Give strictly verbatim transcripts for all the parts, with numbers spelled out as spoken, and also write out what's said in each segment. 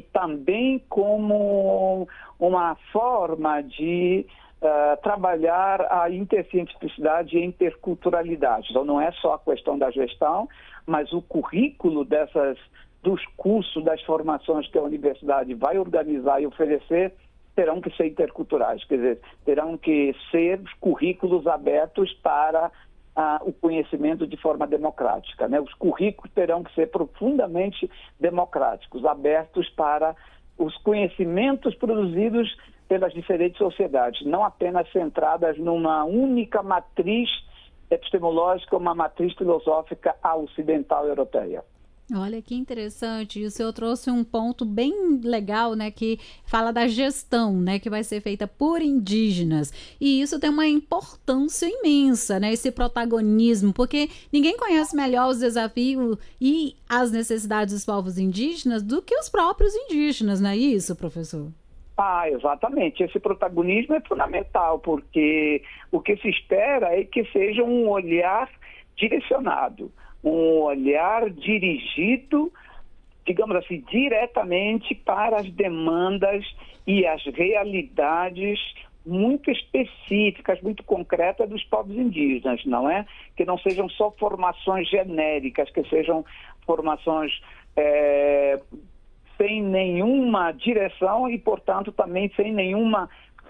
e também como uma forma de uh, trabalhar a intercientificidade e interculturalidade. Então, não é só a questão da gestão, mas o currículo dessas, dos cursos, das formações que a universidade vai organizar e oferecer, terão que ser interculturais, quer dizer, terão que ser currículos abertos para Uh, o conhecimento de forma democrática, né? Os currículos terão que ser profundamente democráticos, abertos para os conhecimentos produzidos pelas diferentes sociedades, não apenas centradas numa única matriz epistemológica, uma matriz filosófica ocidental europeia. Olha que interessante, e o senhor trouxe um ponto bem legal, né, que fala da gestão, né, que vai ser feita por indígenas, e isso tem uma importância imensa, né, esse protagonismo, porque ninguém conhece melhor os desafios e as necessidades dos povos indígenas do que os próprios indígenas, não é isso, professor? Ah, exatamente. Esse protagonismo é fundamental, porque o que se espera é que seja um olhar direcionado, um olhar dirigido, digamos assim, diretamente para as demandas e as realidades muito específicas, muito concretas dos povos indígenas, não é? Que não sejam só formações genéricas, que sejam formações é, sem nenhuma direção e, portanto, também sem nenhuma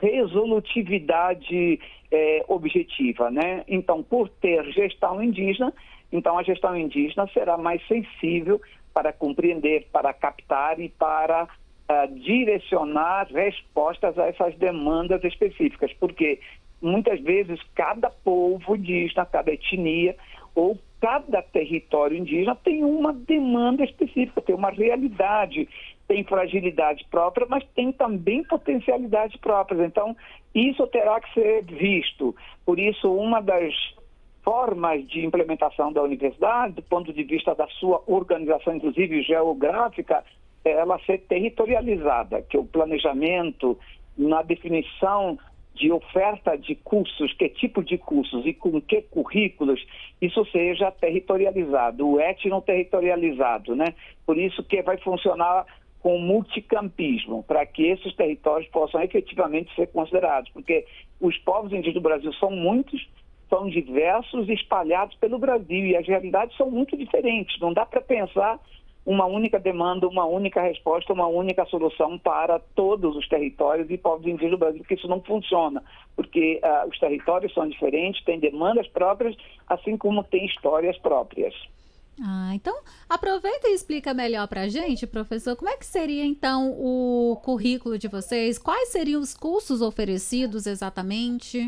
resolutividade é, objetiva, né? Então, por ter gestão indígena, então a gestão indígena será mais sensível para compreender, para captar e para uh, direcionar respostas a essas demandas específicas, porque muitas vezes cada povo indígena, cada etnia ou cada território indígena tem uma demanda específica, tem uma realidade, tem fragilidade própria, mas tem também potencialidades próprias. Então, isso terá que ser visto. Por isso, uma das formas de implementação da universidade, do ponto de vista da sua organização, inclusive geográfica, é ela ser territorializada, que o planejamento, na definição de oferta de cursos, que tipo de cursos e com que currículos, isso seja territorializado, o etno-territorializado, né? Por isso que vai funcionar com multicampismo, para que esses territórios possam efetivamente ser considerados, porque os povos indígenas do Brasil são muitos, são diversos e espalhados pelo Brasil, e as realidades são muito diferentes. Não dá para pensar uma única demanda, uma única resposta, uma única solução para todos os territórios e povos indígenas do Brasil, porque isso não funciona, porque uh, os territórios são diferentes, têm demandas próprias, assim como têm histórias próprias. Ah, então aproveita e explica melhor para a gente, professor, como é que seria então o currículo de vocês, quais seriam os cursos oferecidos exatamente?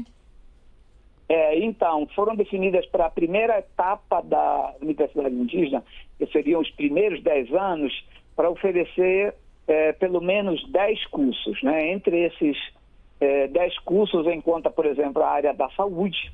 É, então, foram definidas para a primeira etapa da Universidade Indígena, que seriam os primeiros dez anos, para oferecer é, pelo menos dez cursos, né? Entre esses é, dez cursos encontra, por exemplo, a área da saúde,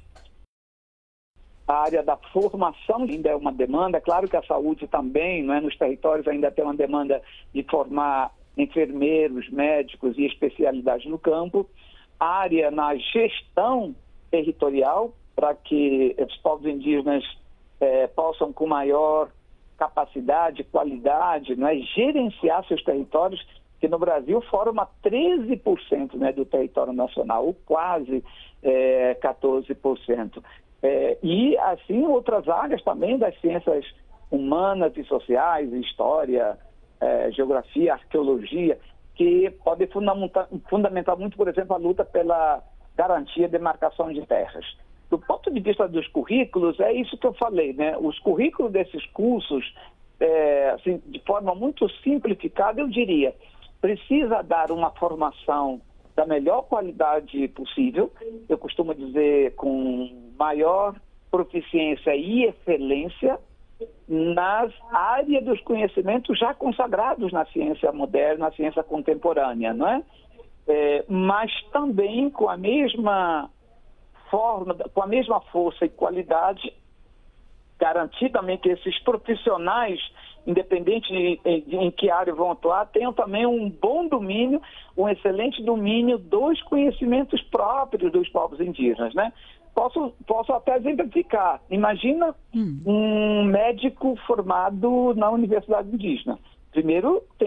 a área da formação ainda é uma demanda, é claro que a saúde também, não é? Nos territórios ainda tem uma demanda de formar enfermeiros, médicos e especialidades no campo, a área na gestão territorial, para que os povos indígenas eh, possam, com maior capacidade, qualidade, não é, gerenciar seus territórios, que no Brasil forma treze por cento, né, do território nacional, ou quase eh, quatorze por cento. Eh, e, assim, outras áreas também das ciências humanas e sociais, história, eh, geografia, arqueologia, que podem fundamentar, fundamentar muito, por exemplo, a luta pela garantia de demarcação de terras. Do ponto de vista dos currículos, é isso que eu falei, né? Os currículos desses cursos, é, assim, de forma muito simplificada, eu diria, precisa dar uma formação da melhor qualidade possível, eu costumo dizer com maior proficiência e excelência nas áreas dos conhecimentos já consagrados na ciência moderna, na ciência contemporânea, não é? É, mas também com a mesma forma, com a mesma força e qualidade, garantir também que esses profissionais, independente de, de, em que área vão atuar, tenham também um bom domínio, um excelente domínio dos conhecimentos próprios dos povos indígenas, né? Posso, posso até exemplificar. Imagina hum. um médico formado na Universidade Indígena. Primeiro, tem